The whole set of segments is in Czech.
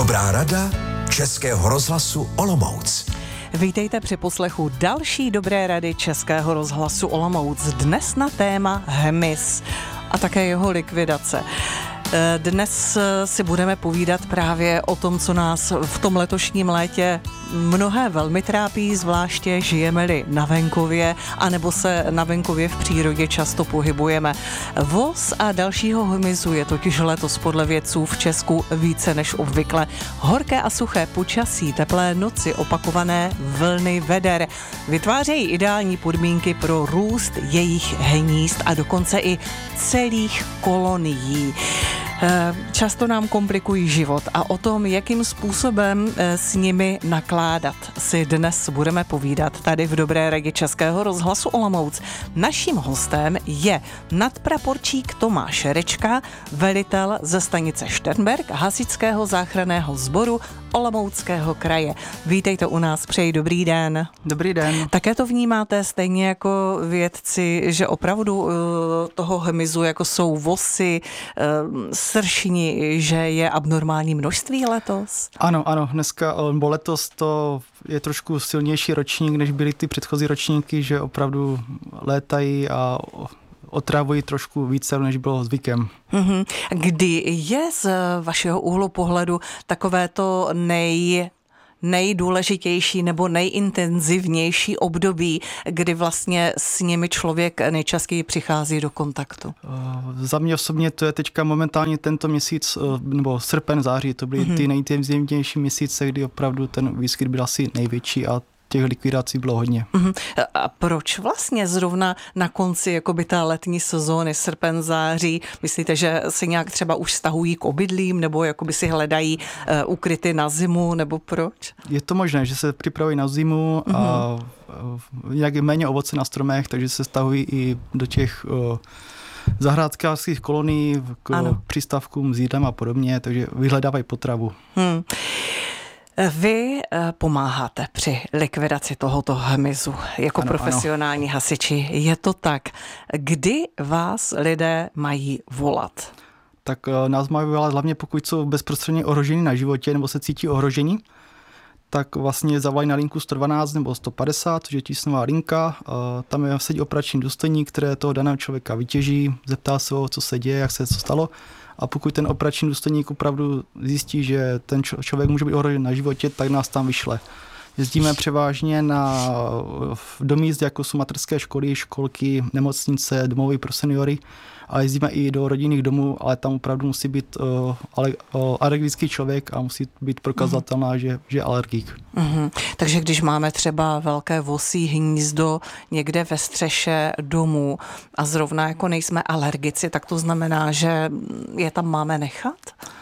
Dobrá rada Českého rozhlasu Olomouc. Vítejte při poslechu další dobré rady Českého rozhlasu Olomouc. Dnes na téma hmyz a také jeho likvidace. Dnes si budeme povídat právě o tom, co nás v tom letošním létě mnohé velmi trápí, zvláště žijeme-li na venkově, anebo se na venkově v přírodě často pohybujeme. Voz a dalšího hmyzu je totiž letos podle vědců v Česku více než obvykle. Horké a suché počasí, teplé noci, opakované vlny veder vytvářejí ideální podmínky pro růst jejich hnízd a dokonce i celých kolonií. Často nám komplikují život a o tom, jakým způsobem s nimi nakládat, si dnes budeme povídat tady v Dobré radě Českého rozhlasu Olomouc. Naším hostem je nadpraporčík Tomáš Rečka, velitel ze stanice Šternberk hasičského záchranného sboru Olomouckého kraje. Vítejte u nás, přeji dobrý den. Dobrý den. Také to vnímáte stejně jako vědci, že opravdu toho hmyzu, jako jsou vosy, sršni, že je abnormální množství letos? Ano, dneska, nebo letos to je trošku silnější ročník, než byly ty předchozí ročníky, že opravdu létají a otrávují trošku více, než bylo zvykem. Kdy je z vašeho úhlu pohledu takové to nejdůležitější nebo nejintenzivnější období, kdy vlastně s nimi člověk nejčastěji přichází do kontaktu? Za mě osobně to je teďka momentálně tento měsíc, nebo srpen, září, to byly ty nejintenzivnější měsíce, kdy opravdu ten výskyt byl asi největší a těch likvidací bylo hodně. A proč vlastně zrovna na konci jakoby té letní sezóny, srpen, září, myslíte, že se nějak třeba už stahují k obydlím, nebo jakoby si hledají ukryty na zimu, nebo proč? Je to možné, že se připravují na zimu a jak je méně ovoce na stromech, takže se stahují i do těch zahrádkářských kolonií k přístavkům s jídlem a podobně, takže vyhledávají potravu. Vy pomáháte při likvidaci tohoto hmyzu jako profesionální hasiči. Je to tak. Kdy vás lidé mají volat? Tak nás mají volat hlavně pokud jsou bezprostředně ohroženi na životě nebo se cítí ohrožení, tak vlastně zavolají na linku 112 nebo 150, což je tísňová linka. Tam sedí operační důstojník, které toho daného člověka vytěží, zeptá se ho, co se děje, jak se co stalo. A pokud ten operační důstojník opravdu zjistí, že ten člověk může být ohrožen na životě, tak nás tam vyšle. Jezdíme převážně do míst, jako jsou mateřské školy, školky, nemocnice, domovy pro seniory, a jezdíme i do rodinných domů, ale tam opravdu musí být alergický člověk a musí být prokazatelná, že je alergik. Takže když máme třeba velké vosí hnízdo někde ve střeše domu a zrovna jako nejsme alergici, tak to znamená, že je tam máme nechat?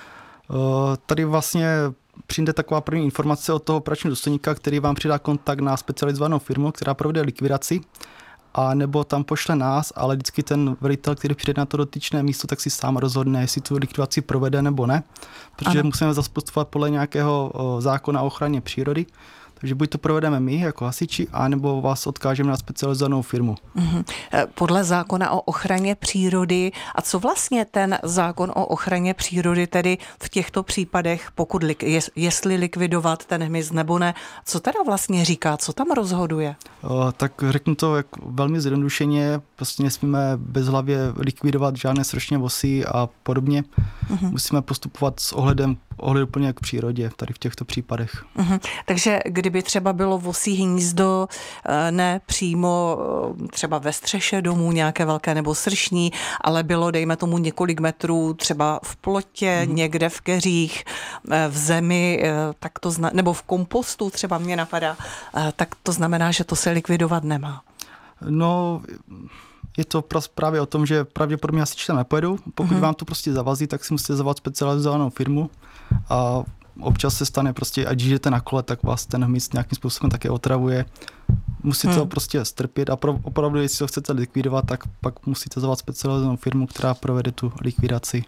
Tady vlastně přijde taková první informace od toho operačního důstojníka, který vám přidá kontakt na specializovanou firmu, která provede likvidaci, a nebo tam pošle nás, ale vždycky ten velitel, který přijde na to dotyčné místo, tak si sám rozhodne, jestli tu likvidaci provede nebo ne, protože musíme zase postupovat podle nějakého zákona o ochraně přírody. Takže buď to provedeme my jako hasiči, anebo vás odkážeme na specializovanou firmu. Podle zákona o ochraně přírody. A co vlastně ten zákon o ochraně přírody tedy v těchto případech, pokud jestli likvidovat ten hmyz nebo ne, co teda vlastně říká, co tam rozhoduje? Tak řeknu to velmi zjednodušeně, prostě nesmíme bezhlavě likvidovat žádné sršně vosy a podobně. Musíme postupovat s ohleduplně k přírodě tady v těchto případech. Takže kdyby třeba bylo vosí hnízdo ne přímo třeba ve střeše domů nějaké velké nebo sršní, ale bylo dejme tomu několik metrů třeba v plotě, někde v keřích, v zemi, tak to nebo v kompostu třeba mě napadá, tak to znamená, že to se likvidovat nemá. No, je to právě o tom, že pravděpodobně hasiči tam nepojedou. Pokud vám to prostě zavazí, tak si musíte zavolat specializovanou firmu a občas se stane prostě, ať jdete na kole, tak vás ten hmyz nějakým způsobem také otravuje. Musíte to prostě strpět a opravdu, jestli to chcete likvidovat, tak pak musíte zavolat specializovanou firmu, která provede tu likvidaci.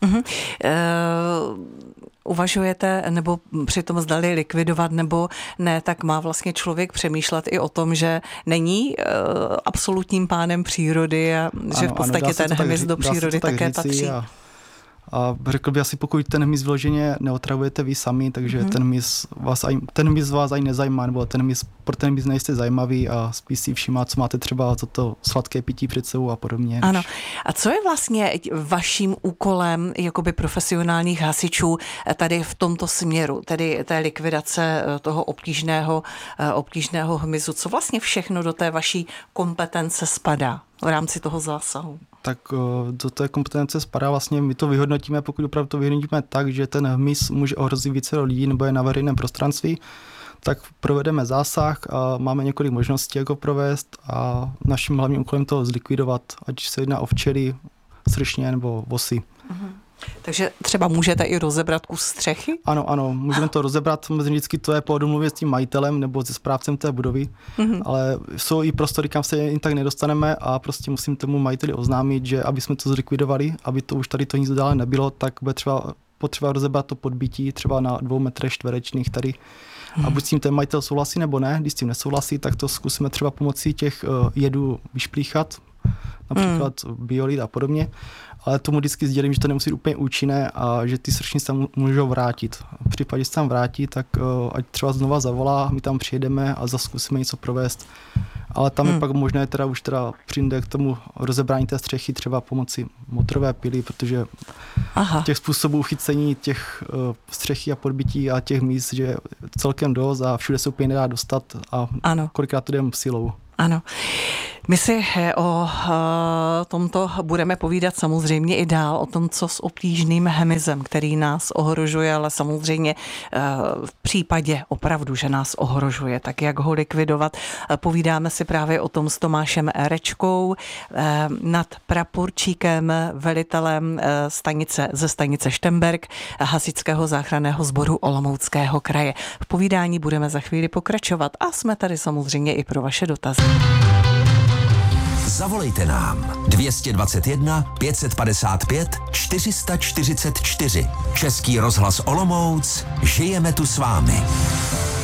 Uvažujete, nebo přitom zdali likvidovat nebo ne, tak má vlastně člověk přemýšlet i o tom, že není absolutním pánem přírody a že v podstatě ten hmyz do přírody také patří. A řekl bych asi, pokud ten hmyz vyloženě neotravujete vy sami, takže ten hmyz vás ani nezajímá, nebo pro ten hmyz nejste zajímavý a spíš si všimá, co máte třeba za to sladké pití před sebou a podobně. Ano. A co je vlastně vaším úkolem jakoby profesionálních hasičů tady v tomto směru, tedy té likvidace toho obtížného hmyzu? Co vlastně všechno do té vaší kompetence spadá v rámci toho zásahu? Tak do té kompetence spadá vlastně, my to vyhodnotíme, pokud opravdu to vyhodnotíme tak, že ten hmyz může ohrozit více lidí nebo je na veřejném prostranství, tak provedeme zásah a máme několik možností, jak ho provést a naším hlavním úkolem to zlikvidovat, ať se jedná o včely, sršně nebo vosy. Takže třeba můžete i rozebrat kus střechy? Ano, můžeme to rozebrat, samozřejmě vždycky to je po domluvě s tím majitelem nebo se správcem té budovy, ale jsou i prostory, kam se jen tak nedostaneme a prostě musím tomu majiteli oznámit, že aby jsme to zlikvidovali, aby to už tady to nic dále nebylo, tak bude potřeba rozebrat to podbytí třeba na 2 metrech čtverečných tady. A buď s tím ten majitel souhlasí nebo ne, když s tím nesouhlasí, tak to zkusíme třeba pomocí těch jedů vyšplíchat, například biolid a podobně, ale tomu vždycky sdělím, že to nemusí být úplně účinné a že ty sršní se můžou vrátit. V případě, že se tam vrátí, tak ať třeba znova zavolá, my tam přijedeme a zkusíme něco provést. Ale tam je pak možné už přijde k tomu rozebrání té střechy třeba pomocí motorové pily, protože těch způsobů chycení těch střechy a podbytí a těch míst, že je celkem dost a všude se úplně nedá dostat a kolikrát to jdeme silou. Ano. My si o tomto budeme povídat samozřejmě i dál, o tom, co s obtížným hmyzem, který nás ohrožuje, ale samozřejmě v případě opravdu, že nás ohrožuje, tak jak ho likvidovat. Povídáme si právě o tom s Tomášem Rečkou, nad praporčíkem, velitelem ze stanice Štemberk, hasičského záchranného sboru Olomouckého kraje. V povídání budeme za chvíli pokračovat a jsme tady samozřejmě i pro vaše dotazy. Zavolejte nám 221 555 444. Český rozhlas Olomouc. Žijeme tu s vámi.